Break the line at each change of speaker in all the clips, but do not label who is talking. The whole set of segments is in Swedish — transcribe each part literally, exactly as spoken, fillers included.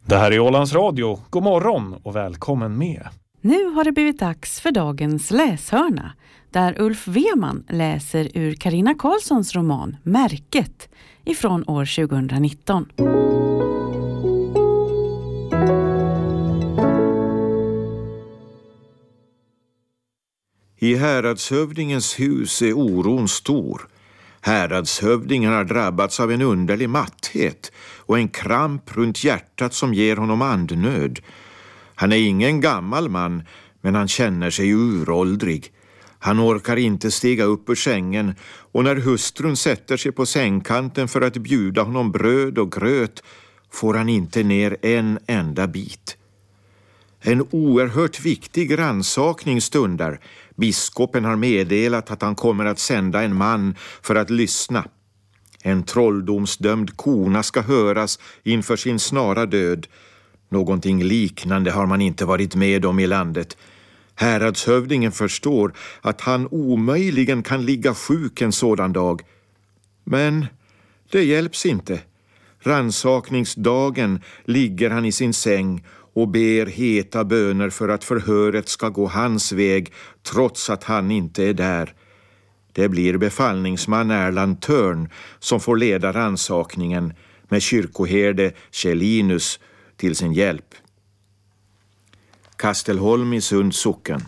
Det här är Ålands Radio. God morgon och välkommen med.
Nu har det blivit dags för dagens läshörna, där Ulf Weman läser ur Carina Karlssons roman Märket ifrån år tjugonitton.
I häradshövdingens hus är oron stor. Häradshövdingen har drabbats av en underlig matthet och en kramp runt hjärtat som ger honom andnöd. Han är ingen gammal man, men han känner sig uråldrig. Han orkar inte stiga upp ur sängen, och när hustrun sätter sig på sängkanten för att bjuda honom bröd och gröt får han inte ner en enda bit. En oerhört viktig rannsakning stundar. Biskopen har meddelat att han kommer att sända en man för att lyssna. En trolldomsdömd kona ska höras inför sin snara död. Någonting liknande har man inte varit med om i landet. Häradshövdingen förstår att han omöjligen kan ligga sjuk en sådan dag. Men det hjälps inte. Rannsakningsdagen ligger han i sin säng och ber heta böner för att förhöret ska gå hans väg trots att han inte är där. Det blir befallningsman Erland Törn som får leda rannsakningen med kyrkoherde Kjellinus till sin hjälp. Kastelholm i Sunds socken.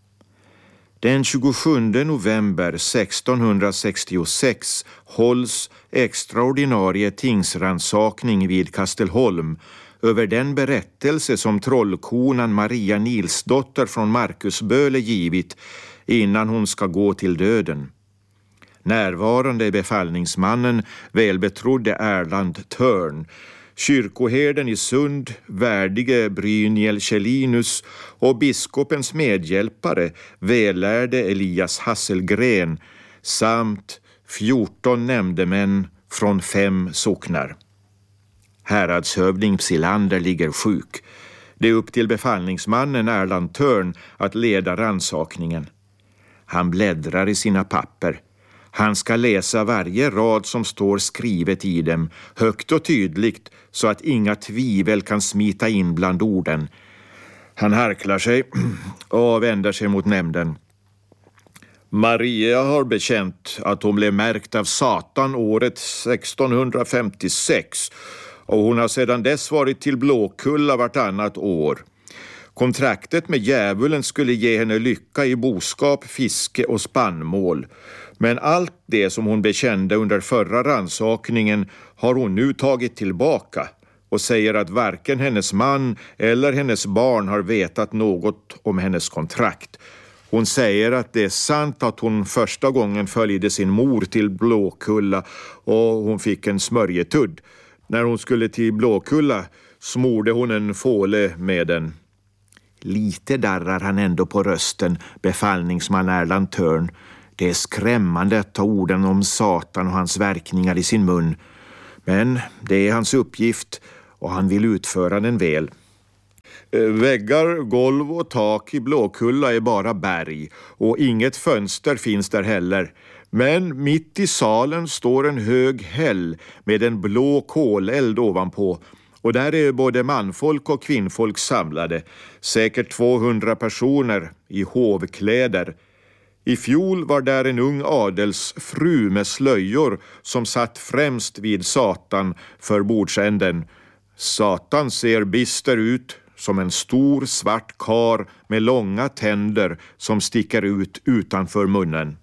Den tjugosjunde november sextonhundrasextiosex hålls extraordinarie tingsrannsakning vid Kastelholm över den berättelse som trollkonan Maria Nilsdotter från Markusböle givit innan hon ska gå till döden. Närvarande är befallningsmannen välbetrodde Erland Törn, kyrkoherden i Sund, värdige Brynjel Kjellinus och biskopens medhjälpare, vällärde Elias Hasselgren samt fjorton nämndemän från fem socknar. Häradshövding Psilander ligger sjuk. Det är upp till befallningsmannen Erland Törn att leda rannsakningen. Han bläddrar i sina papper. Han ska läsa varje rad som står skrivet i dem, högt och tydligt, så att inga tvivel kan smita in bland orden. Han harklar sig och vänder sig mot nämnden. Maria har bekänt att hon blev märkt av Satan året sextonhundrafemtiosex, och hon har sedan dess varit till Blåkulla vartannat år. Kontraktet med djävulen skulle ge henne lycka i boskap, fiske och spannmål. Men allt det som hon bekände under förra rannsakningen har hon nu tagit tillbaka och säger att varken hennes man eller hennes barn har vetat något om hennes kontrakt. Hon säger att det är sant att hon första gången följde sin mor till Blåkulla och hon fick en smörjetudd. När hon skulle till Blåkulla smorde hon en fåle med den. Lite darrar han ändå på rösten, befallningsman Erland Törn. Det är skrämmande att ta orden om Satan och hans verkningar i sin mun. Men det är hans uppgift och han vill utföra den väl. Väggar, golv och tak i Blåkulla är bara berg och inget fönster finns där heller. Men mitt i salen står en hög häll med en blå koleld ovanpå. Och där är både manfolk och kvinnfolk samlade. Säkert tvåhundra personer i hovkläder. I fjol var där en ung adelsfru med slöjor som satt främst vid Satan för bordsänden. Satan ser bister ut som en stor svart kar med långa tänder som sticker ut utanför munnen.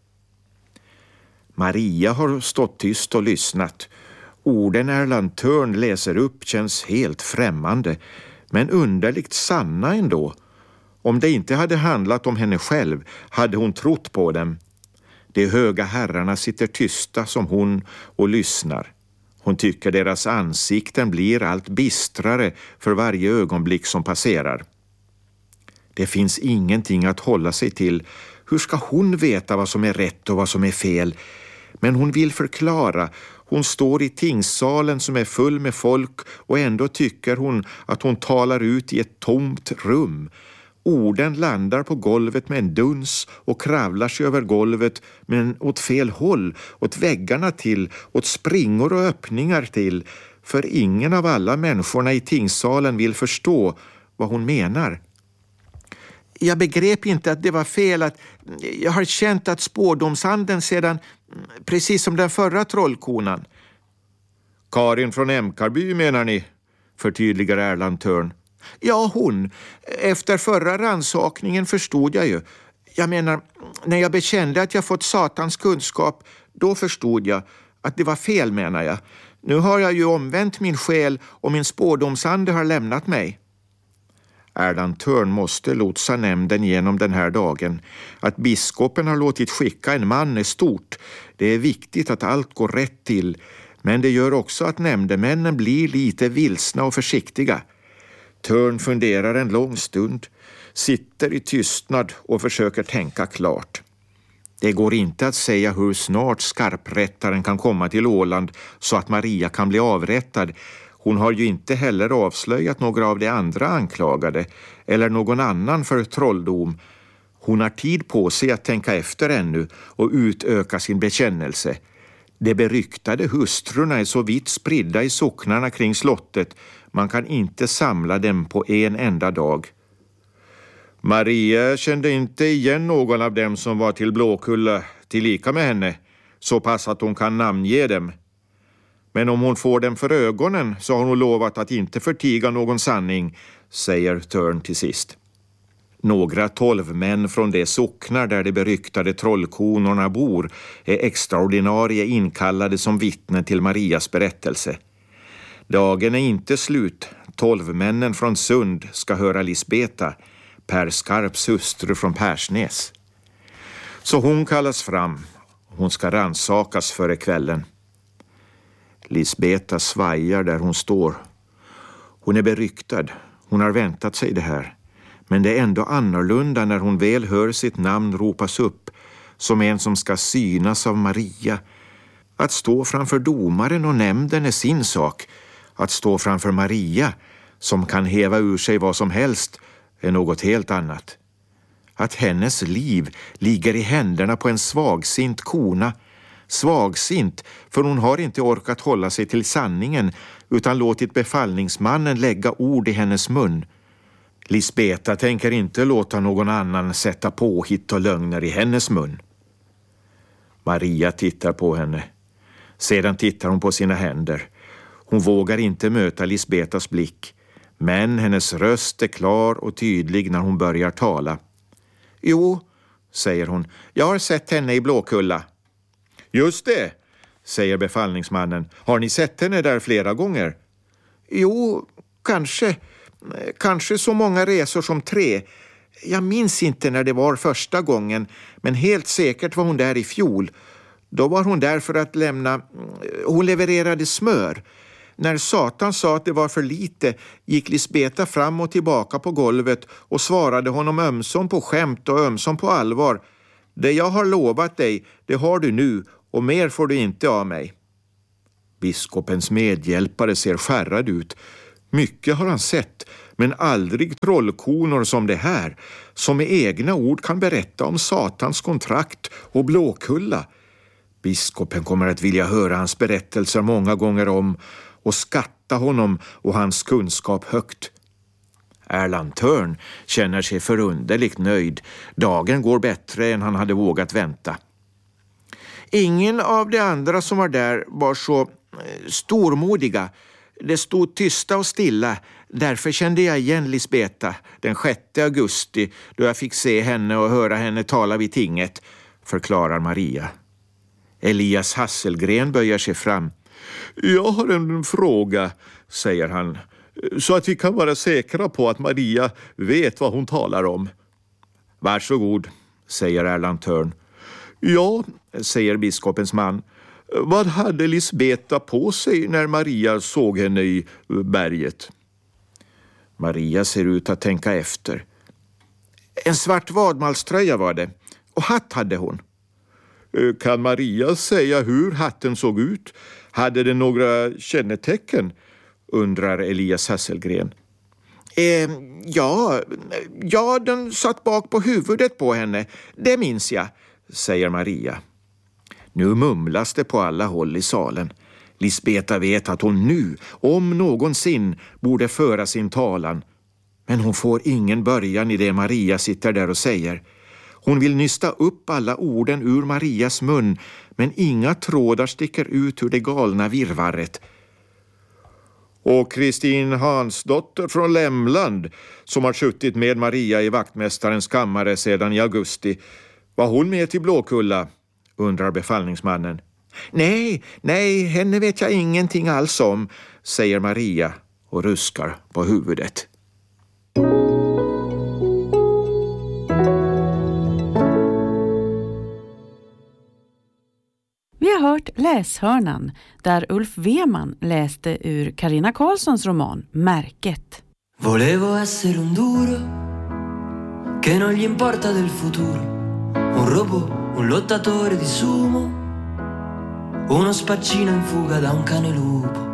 Maria har stått tyst och lyssnat. Orden Erland Törn läser upp känns helt främmande, men underligt sanna ändå. Om det inte hade handlat om henne själv hade hon trott på dem. De höga herrarna sitter tysta som hon och lyssnar. Hon tycker deras ansikten blir allt bistrare för varje ögonblick som passerar. Det finns ingenting att hålla sig till. Hur ska hon veta vad som är rätt och vad som är fel? Men hon vill förklara. Hon står i tingssalen som är full med folk och ändå tycker hon att hon talar ut i ett tomt rum. Orden landar på golvet med en duns och kravlar sig över golvet, men åt fel håll, åt väggarna till, åt springor och öppningar till. för ingen av alla människorna i tingssalen vill förstå vad hon menar. Jag begrep inte att det var fel, att jag har känt att spårdomsanden sedan, precis som den förra trollkonan. Karin från Emkarby menar ni, förtydligar Erland Törn. Ja, hon. Efter förra rannsakningen förstod jag ju. Jag menar, när jag bekände att jag fått satans kunskap, då förstod jag att det var fel, menar jag. Nu har jag ju omvänt min själ och min spårdomsande har lämnat mig. Erland Törn måste lotsa nämnden genom den här dagen. Att biskopen har låtit skicka en man är stort. Det är viktigt att allt går rätt till. Men det gör också att nämndemännen blir lite vilsna och försiktiga. Törn funderar en lång stund, sitter i tystnad och försöker tänka klart. Det går inte att säga hur snart skarprättaren kan komma till Åland så att Maria kan bli avrättad. Hon har ju inte heller avslöjat några av de andra anklagade eller någon annan för trolldom. Hon har tid på sig att tänka efter ännu och utöka sin bekännelse. De beryktade hustrurna är så vitt spridda i socknarna kring slottet. Man kan inte samla dem på en enda dag. Maria kände inte igen någon av dem som var till Blåkulla tillika med henne, så pass att hon kan namnge dem. Men om hon får dem för ögonen så har hon lovat att inte förtiga någon sanning, säger Törn till sist. Några tolv män från de socknar där de beryktade trollkonorna bor är extraordinarie inkallade som vittnen till Marias berättelse. Dagen är inte slut. Tolv männen från Sund ska höra Lisbeta, Per Skarps hustru från Persnäs. Så hon kallas fram. Hon ska rannsakas före kvällen. Lisbeta svajar där hon står. Hon är beryktad. Hon har väntat sig det här. Men det är ändå annorlunda när hon väl hör sitt namn ropas upp som en som ska synas av Maria. Att stå framför domaren och nämnden är sin sak. Att stå framför Maria, som kan häva ur sig vad som helst, är något helt annat. Att hennes liv ligger i händerna på en svagsint kona. Svagsint, för hon har inte orkat hålla sig till sanningen utan låtit befallningsmannen lägga ord i hennes mun. Lisbeta tänker inte låta någon annan sätta påhitt och lögner i hennes mun. Maria tittar på henne. Sedan tittar hon på sina händer. Hon vågar inte möta Lisbetas blick, men hennes röst är klar och tydlig när hon börjar tala. Jo, säger hon, jag har sett henne i Blåkulla. Just det, säger befallningsmannen. Har ni sett henne där flera gånger? Jo, kanske. Kanske så många resor som tre. Jag minns inte när det var första gången, men helt säkert var hon där i fjol. Då var hon där för att lämna... Hon levererade smör. När Satan sa att det var för lite gick Lisbeta fram och tillbaka på golvet och svarade honom ömsom på skämt och ömsom på allvar. Det jag har lovat dig, det har du nu och mer får du inte av mig. Biskopens medhjälpare ser skärrad ut. Mycket har han sett, men aldrig trollkonor som det här, som med egna ord kan berätta om Satans kontrakt och Blåkulla. Biskopen kommer att vilja höra hans berättelser många gånger om och skatta honom och hans kunskap högt. Erland Törn känner sig förunderligt nöjd. Dagen går bättre än han hade vågat vänta. Ingen av de andra som var där var så stormodiga. Det stod tysta och stilla. Därför kände jag igen Lisbeta den sjätte augusti då jag fick se henne och höra henne tala vid tinget, förklarar Maria. Elias Hasselgren böjer sig fram. Jag har en fråga, säger han, så att vi kan vara säkra på att Maria vet vad hon talar om. Varsågod, säger Erland Törn. Ja, säger biskopens man. Vad hade Lisbeta på sig när Maria såg henne i berget? Maria ser ut att tänka efter. En svart vadmalströja var det, och hatt hade hon. Kan Maria säga hur hatten såg ut? Hade den några kännetecken? Undrar Elias Hasselgren. Eh, ja, ja, den satt bak på huvudet på henne. Det minns jag, säger Maria. Nu mumlas det på alla håll i salen. Lisbeta vet att hon nu, om någonsin, borde föra sin talan. Men hon får ingen början i det Maria sitter där och säger. Hon vill nysta upp alla orden ur Marias mun, men inga trådar sticker ut ur det galna virrvarret. Och Kristin Hansdotter från Lämland, som har suttit med Maria i vaktmästarens kammare sedan i augusti. Var hon med till Blåkulla? Undrar befallningsmannen. Nej, nej, henne vet jag ingenting alls om, säger Maria och ruskar på huvudet.
Vi har hört Läshörnan där Ulf Weman läste ur Carina Karlssons roman Märket.
Volevo essere un duro che non gli importa del futuro, un robot, un lottatore di sumo, uno spaccino in fuga da un cane lupo.